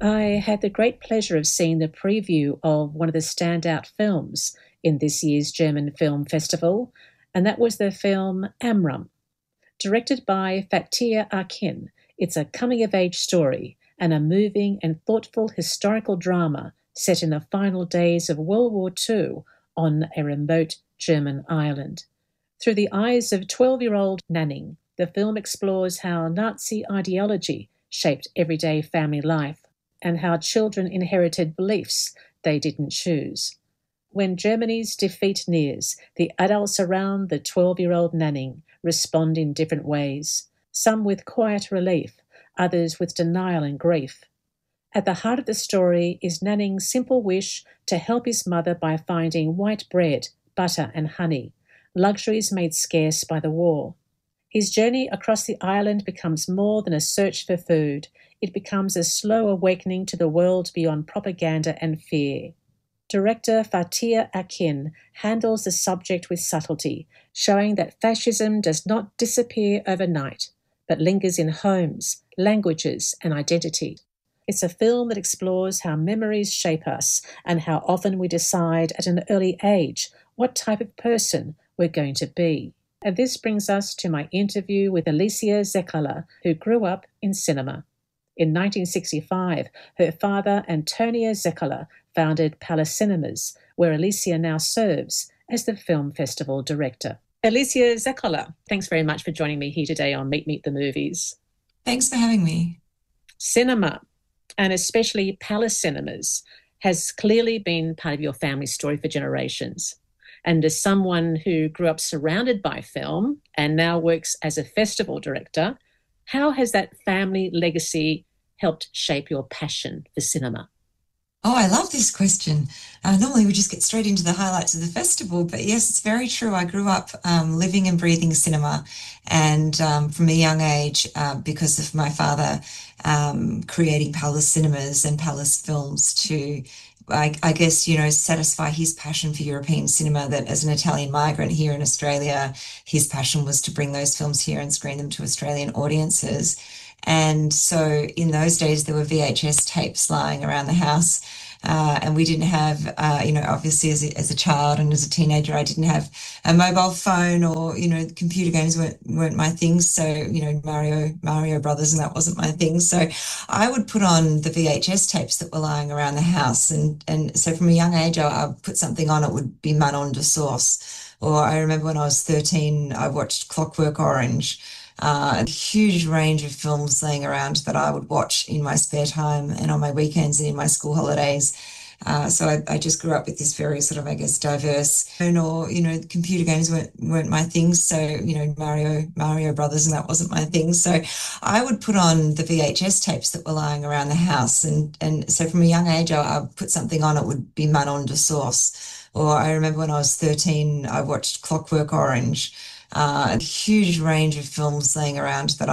I had the great pleasure of seeing the preview of one of the standout films in this year's German Film Festival, and that was the film Amram. Directed by Fatih Akin, it's a coming-of-age story and a moving and thoughtful historical drama set in the final days of World War II on a remote German island. Through the eyes of 12-year-old Nanning, the film explores how Nazi ideology shaped everyday family life and how children inherited beliefs they didn't choose. When Germany's defeat nears, the adults around the 12-year-old Nanning respond in different ways, some with quiet relief, others with denial and grief. At the heart of the story is Nanning's simple wish to help his mother by finding white bread, butter and honey, luxuries made scarce by the war. His journey across the island becomes more than a search for food. It becomes a slow awakening to the world beyond propaganda and fear. Director Fatih Akin handles the subject with subtlety, showing that fascism does not disappear overnight, but lingers in homes, languages, and identity. It's a film that explores how memories shape us and how often we decide at an early age what type of person we're going to be. And this brings us to my interview with Alicia Zekkala, who grew up in cinema. In 1965, her father, Antonio Zekkala, founded Palace Cinemas, where Alicia now serves as the film festival director. Alicia Zekkala, thanks very much for joining me here today on Meet the Movies. Thanks for having me. Cinema, and especially Palace Cinemas, has clearly been part of your family story for generations. And as someone who grew up surrounded by film and now works as a festival director, how has that family legacy helped shape your passion for cinema? Oh, I love this question. Normally we just get straight into the highlights of the festival, but yes, it's very true. I grew up living and breathing cinema, and from a young age, because of my father creating Palace Cinemas and Palace Films to, I guess, satisfy his passion for European cinema, that as an Italian migrant here in Australia, his passion was to bring those films here and screen them to Australian audiences. And so in those days, there were VHS tapes lying around the house. And we didn't have, obviously as a child and as a teenager, I didn't have a mobile phone, or, computer games weren't my thing. So, Mario Brothers, and that wasn't my thing. So I would put on the VHS tapes that were lying around the house. And so from a young age, I would put something on. It would be Manon de Source. Or I remember when I was 13, I watched Clockwork Orange. A huge range of films laying around that I would watch in my spare time and on my weekends and in my school holidays. So I just grew up with this very sort of, I guess, diverse, or, computer games weren't my thing. So, Mario Brothers, and that wasn't my thing. So I would put on the VHS tapes that were lying around the house. And so from a young age, I would put something on. It would be Manon de Source. Or I remember when I was 13, I watched Clockwork Orange. A huge range of films laying around that